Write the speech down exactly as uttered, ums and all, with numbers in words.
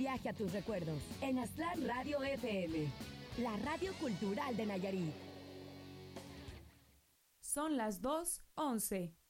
viaje a tus recuerdos en Aztlán Radio F M, la radio cultural de Nayarit. Son las dos once.